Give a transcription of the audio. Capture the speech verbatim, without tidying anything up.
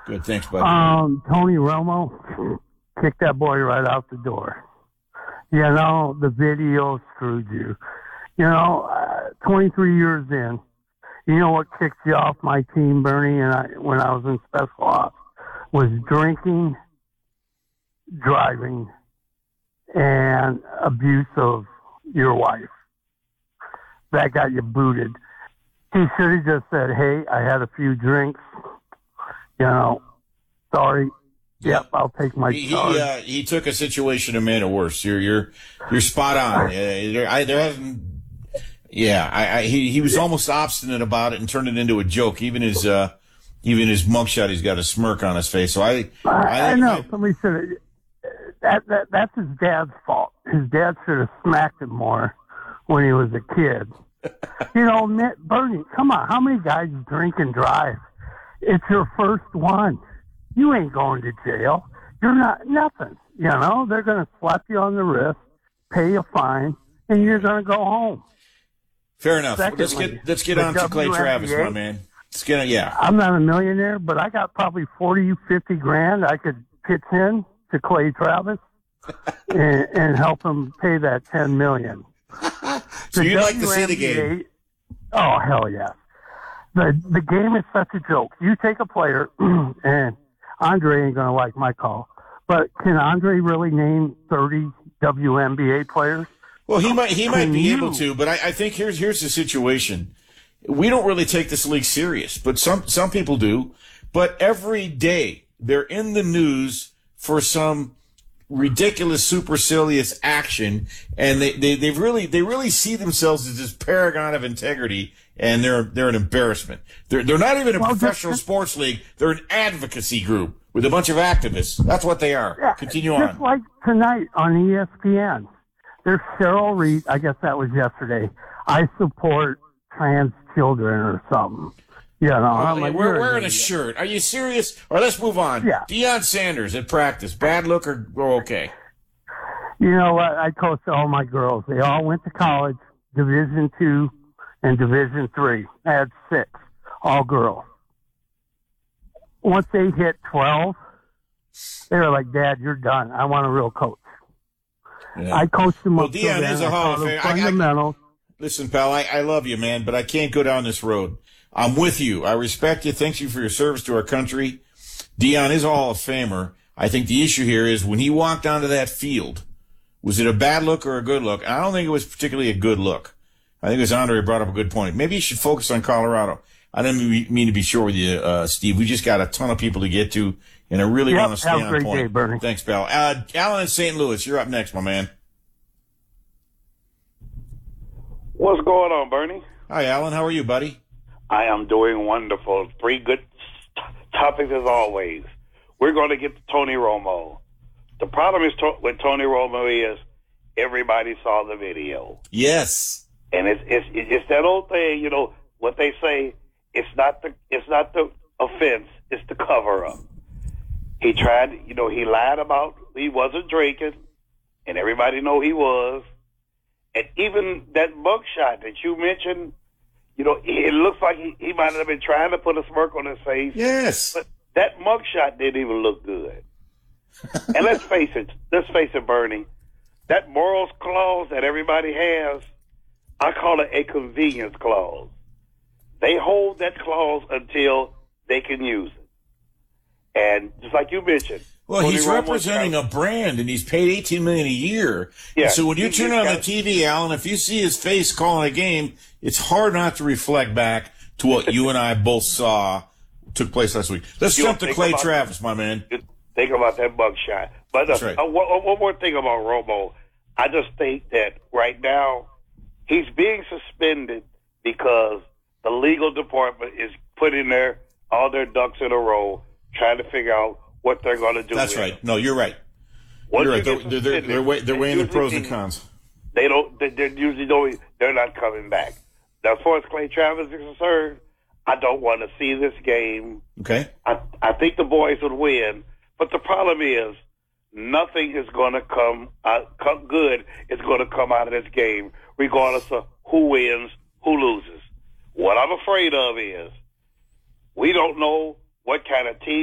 Good, thanks, bud. Um, Tony Romo kicked that boy right out the door. You know, the video screwed you. You know, uh, twenty-three years in, you know what kicked you off my team, Bernie, and I, when I was in special ops, was drinking, driving, and abuse of your wife. That got you booted. He should have just said, hey, I had a few drinks. You know, sorry. Yep, I'll take my he, charge. He, uh, he took a situation and made it worse. You're you're you're spot on. Uh, there, I, there hasn't. Yeah, I, I, he he was almost obstinate about it and turned it into a joke. Even his uh, even his mugshot, he's got a smirk on his face. So I I, I, I know somebody said that that that's his dad's fault. His dad should have smacked him more when he was a kid. You know, Bernie, come on, how many guys drink and drive? It's your first one. You ain't going to jail. You're not nothing. You know, they're going to slap you on the wrist, pay you a fine, and you're going to go home. Fair enough. Secondly, let's get let's get on to Clay Travis, my man. Let's get yeah. I'm not a millionaire, but I got probably forty, fifty grand I could pitch in to Clay Travis and, and help him pay that ten million. So you'd like to see the game? Oh hell yeah! The the game is such a joke. You take a player, and Andre ain't gonna like my call, but can Andre really name thirty W N B A players? Well, he might he might can be you? able to, but I, I think here's here's the situation. We don't really take this league serious, but some some people do. But every day they're in the news for some ridiculous, supercilious action, and they, they, they really they really see themselves as this paragon of integrity, and they're they're an embarrassment. They're they're not even a well, professional just, sports league. They're an advocacy group with a bunch of activists. That's what they are. Yeah, Continue just on. Just like tonight on E S P N, there's Cheryl Reed. I guess that was yesterday. I support trans children or something. You know, I'm like, we're wearing a shirt. Are you serious? Or let's move on. Yeah. Deion Sanders at practice. Bad look or, or okay? You know what? I coached all my girls. They all went to college, Division two and Division three. I had six, all girls. Once they hit twelve, they were like, Dad, you're done. I want a real coach. Yeah. I coached them well, up. Deion so is a Hall of Fame. Fundamentals. I, I, listen, pal, I, I love you, man, but I can't go down this road. I'm with you. I respect you. Thank you for your service to our country. Deion is a Hall of Famer. I think the issue here is when he walked onto that field, was it a bad look or a good look? I don't think it was particularly a good look. I think as Andre brought up a good point. Maybe you should focus on Colorado. I didn't mean to be short with you, uh, Steve. We just got a ton of people to get to, and I really yep, want to stay have on a great point. Day, Bernie. Thanks, pal. Uh, Alan in Saint Louis, you're up next, my man. What's going on, Bernie? Hi, Alan. How are you, buddy? I am doing wonderful. Three good topics as always. We're going to get to Tony Romo. The problem is to- with Tony Romo is everybody saw the video. Yes. And it's it's it's that old thing, you know, what they say, it's not the it's not the offense, it's the cover up. He tried, you know, he lied about he wasn't drinking, and everybody know he was. And even that mugshot that you mentioned, you know, it looks like he, he might have been trying to put a smirk on his face. Yes. But that mugshot didn't even look good. And let's face it, let's face it, Bernie, that morals clause that everybody has, I call it a convenience clause. They hold that clause until they can use it. And just like you mentioned, well, Tony he's Romo representing got, a brand, and he's paid eighteen million dollars a year. Yeah, so when you turn on got, the T V, Alan, if you see his face calling a game, it's hard not to reflect back to what you and I both saw took place last week. Let's jump to Clay about, Travis, my man. Think about that bug shot. But uh, right. uh, one, one more thing about Romo. I just think that right now he's being suspended because the legal department is putting their all their ducks in a row, trying to figure out what they're going to do. That's with right. him. No, you're right. Once you're right. you They're, they're, they're, weigh, they're weighing the pros and cons. They don't. They they're usually don't. They're not coming back. Now, as far as Clay Travis is concerned, I don't want to see this game. Okay. I I think the boys would win, but the problem is nothing is going to come out come good. Is going to come out of this game, regardless of who wins, who loses. What I'm afraid of is we don't know what kind of team